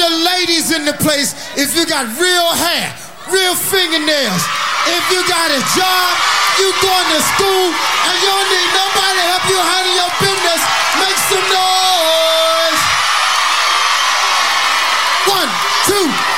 the ladies in the place, if you got real hair, real fingernails, if you got a job, you going to school,